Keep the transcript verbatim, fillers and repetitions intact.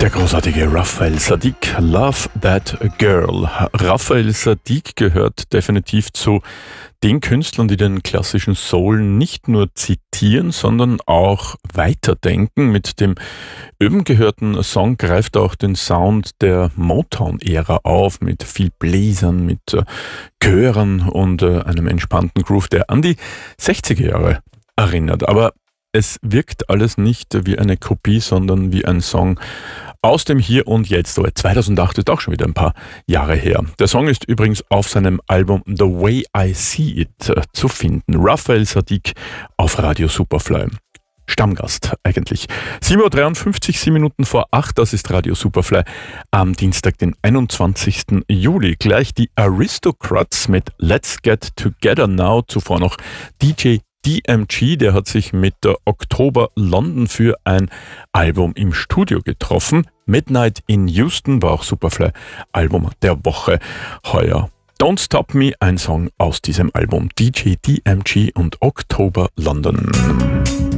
Der großartige Raphael Saadiq, Love That Girl. Raphael Saadiq gehört definitiv zu den Künstlern, die den klassischen Soul nicht nur zitieren, sondern auch weiterdenken. Mit dem eben gehörten Song greift auch den Sound der Motown-Ära auf, mit viel Bläsern, mit äh, Chören und äh, einem entspannten Groove, der an die sechziger Jahre erinnert. Aber es wirkt alles nicht wie eine Kopie, sondern wie ein Song aus dem Hier und Jetzt. Aber zweitausendacht ist auch schon wieder ein paar Jahre her. Der Song ist übrigens auf seinem Album The Way I See It äh, zu finden. Raphael Saadiq auf Radio Superfly. Stammgast eigentlich. sieben Uhr dreiundfünfzig, sieben Minuten vor acht, das ist Radio Superfly am Dienstag, den einundzwanzigsten Juli. Gleich die Aristocrats mit Let's Get Together Now, zuvor noch D J D M G, der hat sich mit der Oktober London für ein Album im Studio getroffen. Midnight in Houston war auch Superfly Album der Woche heuer. Don't Stop Me, ein Song aus diesem Album. D J D M G und Oktober London.